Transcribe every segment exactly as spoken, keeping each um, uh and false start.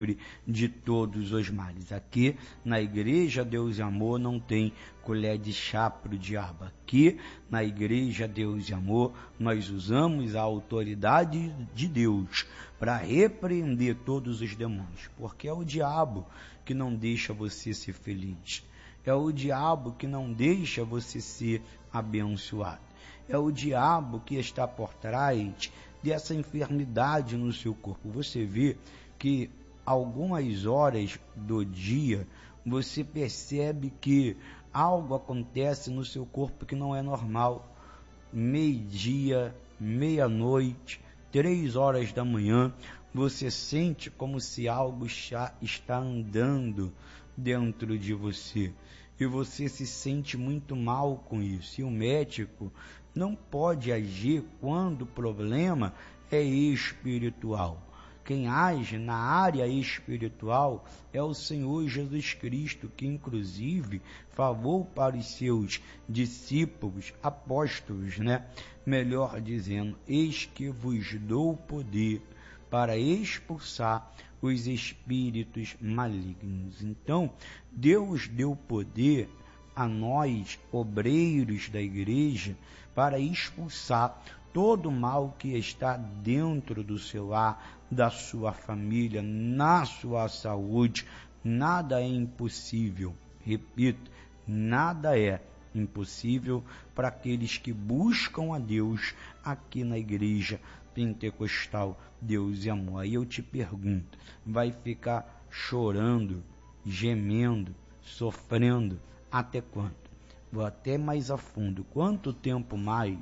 de todos os males. Aqui na igreja Deus e Amor não tem colher de chá para o diabo. Aqui na igreja Deus e Amor nós usamos a autoridade de Deus para repreender todos os demônios, porque é o diabo que não deixa você ser feliz, é o diabo que não deixa você ser abençoado, é o diabo que está por trás dessa enfermidade no seu corpo. Você vê que algumas horas do dia você percebe que algo acontece no seu corpo que não é normal. Meio-dia, meia-noite, três horas da manhã, você sente como se algo está andando dentro de você e você se sente muito mal com isso. E o médico não pode agir quando o problema é espiritual. Quem age na área espiritual é o Senhor Jesus Cristo, que inclusive falou para os seus discípulos, apóstolos, né? Melhor dizendo, eis que vos dou poder para expulsar os espíritos malignos. Então, Deus deu poder a nós, obreiros da igreja, para expulsar todo o mal que está dentro do seu lar, da sua família, na sua saúde. Nada é impossível. Repito, nada é impossível para aqueles que buscam a Deus aqui na igreja pentecostal Deus e Amor. Aí eu te pergunto, vai ficar chorando, gemendo, sofrendo até quando? Vou até mais a fundo. Quanto tempo mais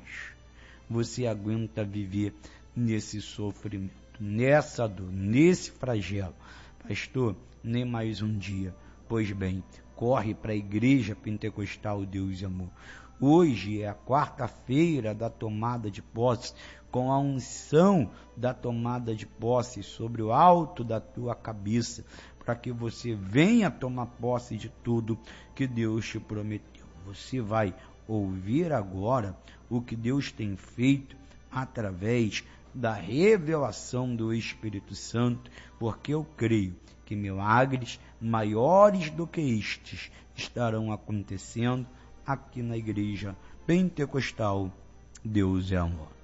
você aguenta viver nesse sofrimento, nessa dor, nesse flagelo? Pastor, nem mais um dia. Pois bem, corre para a igreja pentecostal Deus e Amor. Hoje é a quarta-feira da tomada de posse, com a unção da tomada de posse sobre o alto da tua cabeça, para que você venha tomar posse de tudo que Deus te prometeu. Você vai ouvir agora o que Deus tem feito através da revelação do Espírito Santo, porque eu creio que milagres maiores do que estes estarão acontecendo aqui na igreja pentecostal Deus é Amor.